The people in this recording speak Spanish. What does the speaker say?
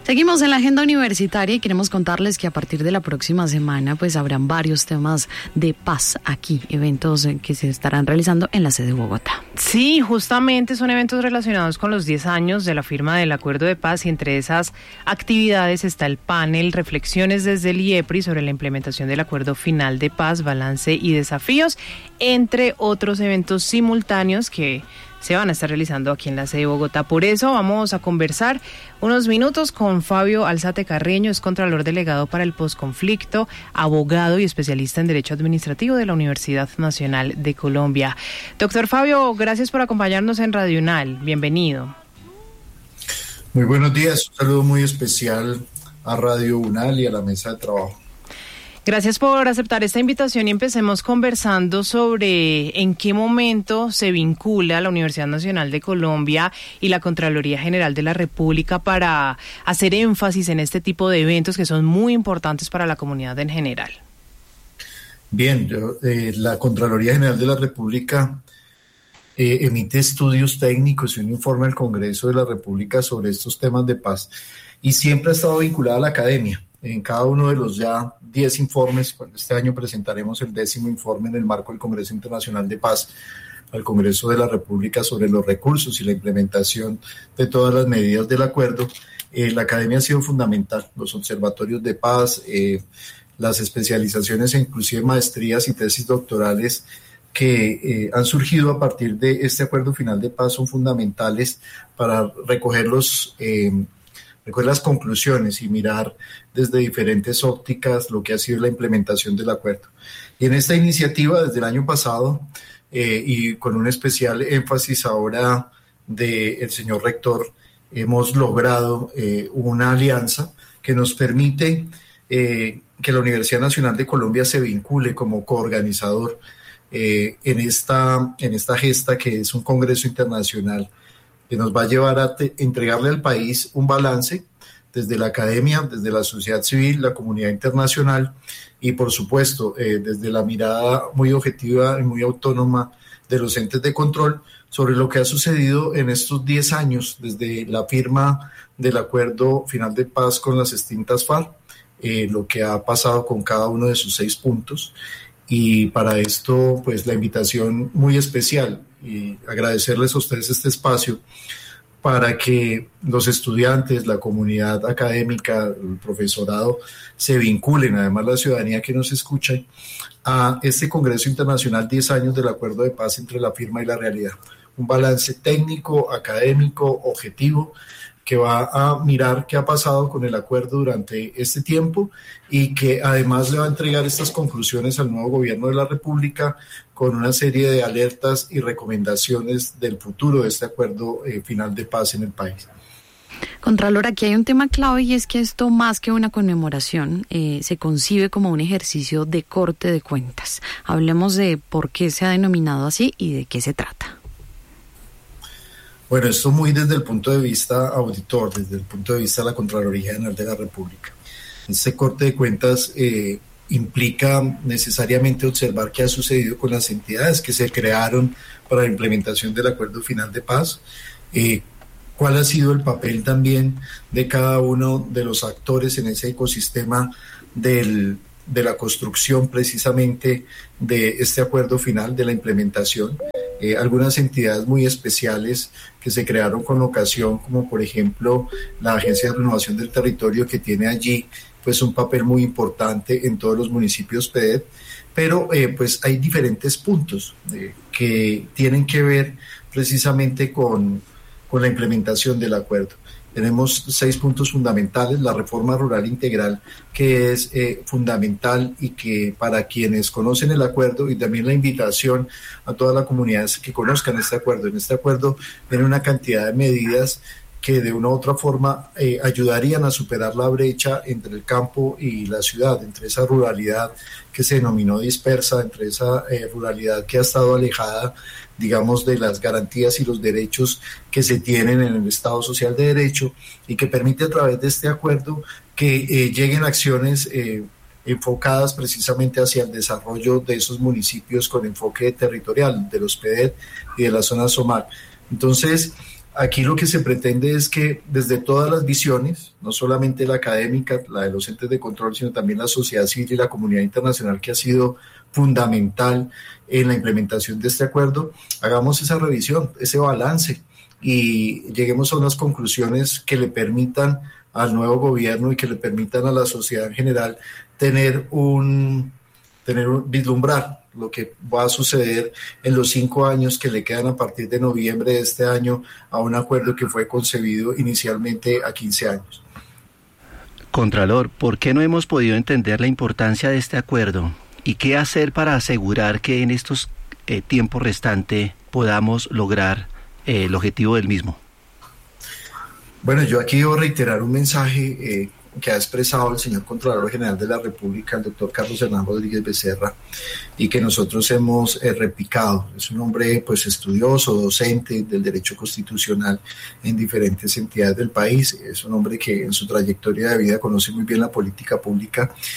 Seguimos en la agenda universitaria y queremos contarles que a partir de la próxima semana pues habrán varios temas de paz aquí, eventos que se estarán realizando en la sede de Bogotá. Sí, justamente son eventos relacionados con los 10 años de la firma del Acuerdo de Paz y entre esas actividades está el panel Reflexiones desde el IEPRI sobre la implementación del Acuerdo Final de Paz, Balance y Desafíos, entre otros eventos simultáneos que se van a estar realizando aquí en la sede de Bogotá. Por eso vamos a conversar unos minutos con Fabio Alzate Carreño, es Contralor Delegado para el Posconflicto, abogado y especialista en Derecho Administrativo de la Universidad Nacional de Colombia. Doctor Fabio, gracias por acompañarnos en Radio UNAL. Bienvenido. Muy buenos días. Un saludo muy especial a Radio UNAL y a la mesa de trabajo. Gracias por aceptar esta invitación y empecemos conversando sobre en qué momento se vincula la Universidad Nacional de Colombia y la Contraloría General de la República para hacer énfasis en este tipo de eventos que son muy importantes para la comunidad en general. Bien, la Contraloría General de la República emite estudios técnicos y un informe al Congreso de la República sobre estos temas de paz y siempre ha estado vinculada a la academia. En cada uno de los ya 10 informes, este año presentaremos el 10º informe en el marco del Congreso Internacional de Paz al Congreso de la República sobre los recursos y la implementación de todas las medidas del acuerdo. La academia ha sido fundamental, los observatorios de paz, las especializaciones e inclusive maestrías y tesis doctorales que han surgido a partir de este acuerdo final de paz son fundamentales para recoger las conclusiones y mirar desde diferentes ópticas lo que ha sido la implementación del acuerdo. Y en esta iniciativa, desde el año pasado, y con un especial énfasis ahora del señor rector, hemos logrado una alianza que nos permite que la Universidad Nacional de Colombia se vincule como coorganizador en esta gesta que es un congreso internacional que nos va a llevar a entregarle al país un balance desde la academia, desde la sociedad civil, la comunidad internacional y por supuesto desde la mirada muy objetiva y muy autónoma de los entes de control sobre lo que ha sucedido en estos 10 años desde la firma del Acuerdo Final de Paz con las extintas FARC, lo que ha pasado con cada uno de sus 6 puntos. Y para esto, pues la invitación muy especial y agradecerles a ustedes este espacio para que los estudiantes, la comunidad académica, el profesorado se vinculen, además la ciudadanía que nos escucha, a este Congreso Internacional 10 años del Acuerdo de Paz entre la firma y la realidad. Un balance técnico, académico, objetivo, que va a mirar qué ha pasado con el acuerdo durante este tiempo y que además le va a entregar estas conclusiones al nuevo gobierno de la República con una serie de alertas y recomendaciones del futuro de este acuerdo final de paz en el país. Contralor, aquí hay un tema clave y es que esto más que una conmemoración se concibe como un ejercicio de corte de cuentas. Hablemos de por qué se ha denominado así y de qué se trata. Bueno, esto muy desde el punto de vista auditor, desde el punto de vista de la Contraloría General de la República. Este corte de cuentas implica necesariamente observar qué ha sucedido con las entidades que se crearon para la implementación del Acuerdo Final de Paz, cuál ha sido el papel también de cada uno de los actores en ese ecosistema de la construcción precisamente de este acuerdo final, de la implementación. Algunas entidades muy especiales que se crearon con ocasión, como por ejemplo la Agencia de Renovación del Territorio, que tiene allí pues un papel muy importante en todos los municipios PEDET, pero pues hay diferentes puntos que tienen que ver precisamente con la implementación del acuerdo. Tenemos 6 puntos fundamentales: la reforma rural integral, que es fundamental y que para quienes conocen el acuerdo, y también la invitación a toda la comunidad que conozcan este acuerdo. En este acuerdo viene una cantidad de medidas que de una u otra forma ayudarían a superar la brecha entre el campo y la ciudad, entre esa ruralidad que se denominó dispersa, entre esa ruralidad que ha estado alejada, digamos, de las garantías y los derechos que se tienen en el Estado Social de Derecho, y que permite a través de este acuerdo que lleguen acciones enfocadas precisamente hacia el desarrollo de esos municipios con enfoque territorial, de los PEDET y de la zona SOMAR. Entonces, Aquí lo que se pretende es que desde todas las visiones, no solamente la académica, la de los entes de control, sino también la sociedad civil y la comunidad internacional, que ha sido fundamental en la implementación de este acuerdo, hagamos esa revisión, ese balance, y lleguemos a unas conclusiones que le permitan al nuevo gobierno y que le permitan a la sociedad en general vislumbrar lo que va a suceder en los 5 años que le quedan a partir de noviembre de este año a un acuerdo que fue concebido inicialmente a 15 años. Contralor, ¿por qué no hemos podido entender la importancia de este acuerdo? ¿Y qué hacer para asegurar que en estos tiempos restantes podamos lograr el objetivo del mismo? Bueno, yo aquí debo reiterar un mensaje que ha expresado el señor Contralor General de la República, el doctor Carlos Hernán Rodríguez Becerra, y que nosotros hemos replicado. Es un hombre pues estudioso, docente del derecho constitucional en diferentes entidades del país. Es un hombre que en su trayectoria de vida conoce muy bien la política pública